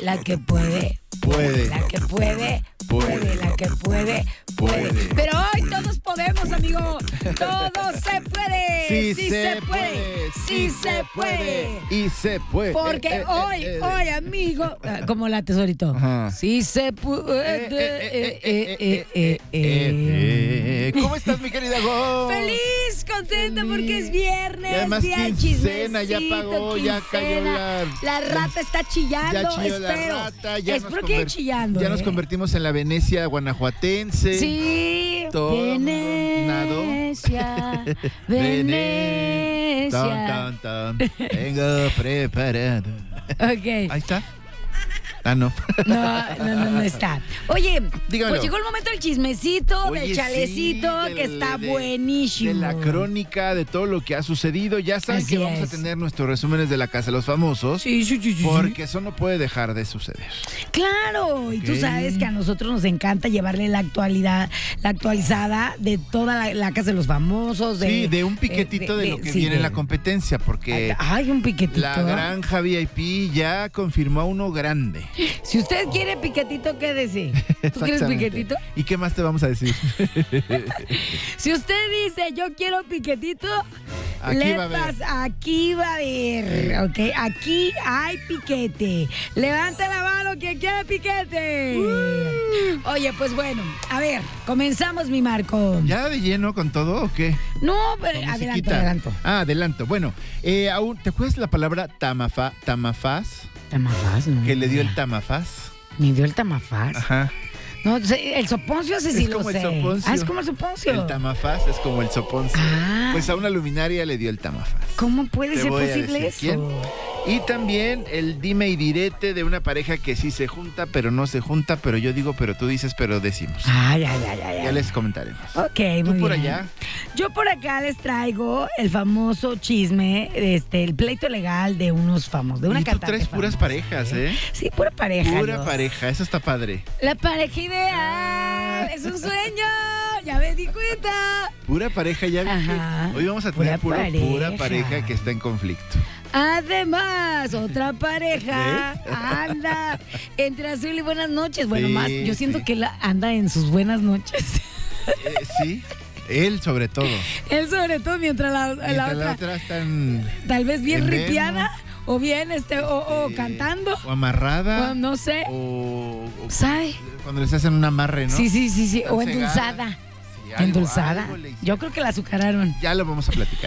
La que puede, Puede. La que puede, Puede. La que puede, puede. Pero hoy todos podemos, amigo. Todo se puede. Sí se puede. Sí se puede. Y se puede. Porque hoy, amigo, como la tesorito. Ajá. Sí se puede. ¿Cómo estás, mi querida Go? Feliz, contenta porque es viernes. Y además día del quincena, ya chismecito, pagó, ya cayó La rata está chillando. Ya chilló espero. la rata. Ya Espero que chillando. Ya nos convertimos en la Venecia guanajuatense. Sí. Todo Venecia. Venecia. Tan, tan, tan. Vengo preparado. Ok. Ahí está. Ah, no. No está. Oye, Dígamelo. pues llegó el momento del chismecito, Oye, del chalecito, sí, que está de buenísimo. la crónica, de todo lo que ha sucedido. Ya saben Así que vamos a es. tener nuestros resúmenes de la Casa de los Famosos. Sí. Porque eso no puede dejar de suceder. Claro, y tú Ok. sabes que a nosotros nos encanta llevarle la actualidad, la actualizada de toda la Casa de los Famosos. Sí, de un piquetito de lo que sí, viene en la competencia. Porque Ay, un piquetito. la granja VIP ya confirmó a uno grande. Si usted quiere piquetito, quédese. ¿Tú quieres Exactamente. piquetito? ¿Y qué más te vamos a decir? Si usted dice, yo quiero piquetito, Aquí va a haber. aquí va a haber, ¿ok? Aquí hay piquete. Levanta la mano quien quiere piquete. Oye, pues bueno, a ver, comenzamos, mi Marco. ¿Ya de lleno con todo o qué? No, Con musiquita. adelanto. Ah, adelanto. Bueno, aún, ¿te acuerdas la palabra tamafaz? Tamafaz, ¿no? Que le dio el tamafaz. ¿Me dio el tamafaz? Ajá. No, el soponcio ese sí Es lo como el sé. soponcio. Ah, es como el soponcio. El tamafaz es como el soponcio. Ah. Pues a una luminaria le dio el tamafaz. ¿Cómo puede Te ser voy a posible decir eso? quién. Y también el dime y direte de una pareja que sí se junta, pero no se junta, pero yo digo, pero tú dices, pero decimos. Ay. Ya les comentaremos. Ok, ¿Tú muy por bien. allá? Yo por acá les traigo el famoso chisme, el pleito legal de unos famosos, de una Y tú cantante traes puras famosa, parejas, ¿eh? Sí, pura pareja. Pura yo. pareja, eso está padre. La pareja ideal es un sueño, ya me di cuenta. Pura pareja, ya vi Ajá. que hoy vamos a tener Pura pura pareja. pareja que está en conflicto. Además, otra pareja anda entre azul y buenas noches. Bueno, Sí, más, yo siento sí. que él anda en sus buenas noches. Sí, él sobre todo. Él sobre todo, mientras la Mientras otra, la otra están tal vez bien en ripiada, o bien o cantando, o amarrada o no sé, o ¿sabe? cuando les hacen un amarre, ¿no? Sí, o Están endulzada. cegadas. Sí, algo- Endulzada. algo le hicieron. Yo creo que la azucararon. Ya lo vamos a platicar.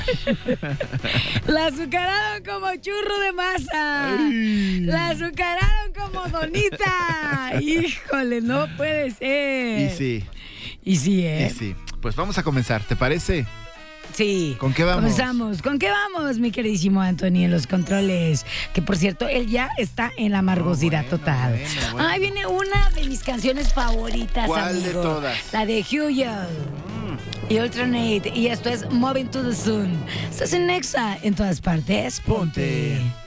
La azucararon como churro de masa. Ay. La azucararon como donita. Híjole, no puede ser. Y sí, Y sí, y sí. Pues vamos a comenzar, ¿te parece? Sí. ¿Con qué vamos? Comenzamos. ¿Con qué vamos, mi queridísimo Anthony, en los controles? Que por cierto, él ya está en la amargosidad Bueno, total. bueno. Ay, viene una de mis canciones favoritas, ¿Cuál de amigo. todas? La de Huyo y Ultranate. Y esto es Moving to the Sun. Estás en Nexa, en todas partes. Ponte.